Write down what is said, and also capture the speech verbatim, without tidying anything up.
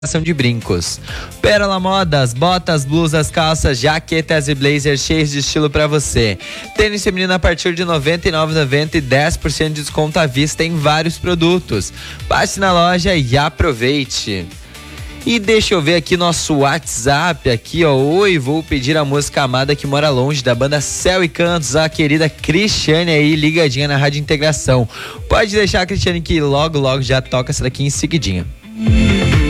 de brincos. Pérola Modas, botas, blusas, calças, jaquetas e blazers cheios de estilo pra você. Tênis feminino a partir de noventa e nove reais e noventa centavos e dez por cento de desconto à vista em vários produtos. Passe na loja e aproveite. E deixa eu ver aqui nosso WhatsApp aqui, ó. Oi, vou pedir a música Amada que Mora Longe, da banda Céu e Cantos, a querida Cristiane aí, ligadinha na Rádio Integração. Pode deixar a Cristiane que logo, logo já toca essa daqui em seguidinha.